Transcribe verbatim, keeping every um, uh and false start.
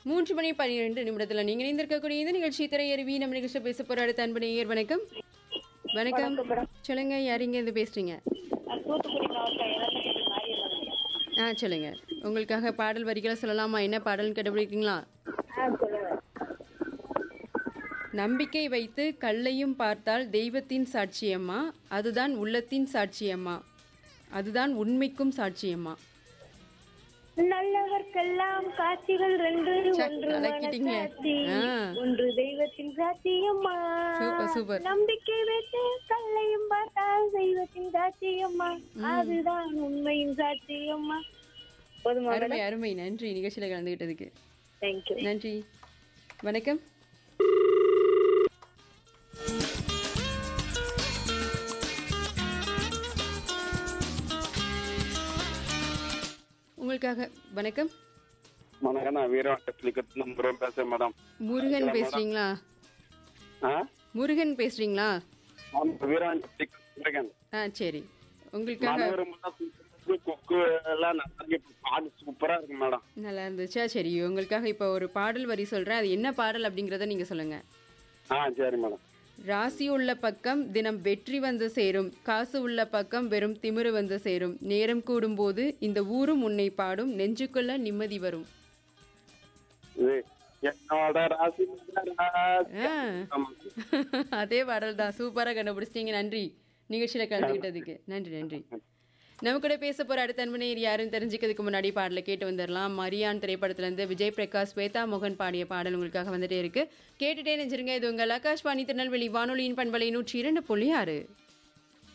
மூன்று மணி பன்னிரெண்டு நிமிடத்துல நீங்க இணைந்திருக்கக்கூடிய இந்த நிகழ்ச்சி திரையருவி நம்ம நிகழ்ச்சி பேச போற அடுத்த அன்பு நேயர் வணக்கம். வணக்கம், சொல்லுங்க, யாரிங்க இருந்து பேசுறீங்க? தூத்துக்குடி மாவட்டம் இளம்பட்டி மாரியம்மன். ஆ சொல்லுங்க, உங்களுக்காக பாடல் வரிகளை சொல்லலாமா? என்ன பாடல்னு கண்டுபிடிக்கிறீங்களா? ஆ சொல்லுங்க. நம்பிக்கை வைத்து கல்லையும் பார்த்தால் தெய்வத்தின் சாட்சியம்மா, அதுதான் உள்ளத்தின் சாட்சியம்மா, அதுதான் உண்மைக்கும் சாட்சியம்மா. நல்லவர்க்கெல்லாம் காட்சிகள் ரெண்டு, ஒன்று கலக்கிட்டீங்களே. மனசாட்சி, ஆ. ஒன்று தெய்வத்தின் சாட்சியம்மா. Super super. நம்பிக்கை வைத்து கல்லையும் பார்த்தால் தெய்வத்தின் சாட்சியம்மா, அதுதான் உண்மையின் சாட்சியம்மா. போதுமா? அருமை அருமை, நன்றி நிகழ்ச்சியில கலந்துகிட்டதுக்கு. தேங்க்யூ. நன்றி. வணக்கம். உங்களுக்காக வணக்கம். வணக்கம், நான் வீரவாண்டத்திலிருந்து முருகன் பேசுறேன் மேடம். முருகன் பேசுறீங்களா? ஆ முருகன் பேசுறீங்களா? ஆமாம், வீரவாண்டத்திலிருந்து முருகன். ஆ சரி, உங்களுக்காக மனோரம் கொக்கு எல்லாம் நல்லா இருக்கு. பாடு சூப்பரா இருக்கு மேடம். நல்லா இருந்துச்சா? சரி, உங்களுக்காக இப்போ ஒரு பாடல் வரி சொல்றேன், அது என்ன பாடல் அப்படிங்கறத நீங்க சொல்லுங்க. ஆ சரி மேடம். ராசி உள்ள பக்கம் தினம் வெற்றி வந்து சேரும், காசு உள்ள பக்கம் வெறும் திமிரு வந்து சேரும், நேரம் கூடும் போது இந்த ஊரும் உன்னை பாடும், நெஞ்சுக்குள்ள நிம்மதி வரும். இது என்னோட ராசி. ஆ. அதே பாடல் தான். சூப்பரா கண்டுபிடிச்சிட்டீங்க. நன்றி நிகழ்ச்சியில கலந்துக்கிட்டதுக்கு. நன்றி நன்றி. நம்ம கூட பேச போற அடுத்த அன்பனையர் யாருன்னு தெரிஞ்சுக்கிறதுக்கு முன்னாடி பாடலை கேட்டு வந்துடலாம். மரியான் திரைப்படத்துல இருந்து விஜய் பிரகாஷ், ஸ்வேதா மோகன் பாடிய பாடல் உங்களுக்காக வந்துட்டே இருக்கு. கேட்டுட்டே நெஞ்சிருங்க. இது உங்கள் ஆகாஷ்வாணி திருநெல்வேலி வானொலியின் பண்பலை நூற்றி இரண்டு புள்ளி ஆறு.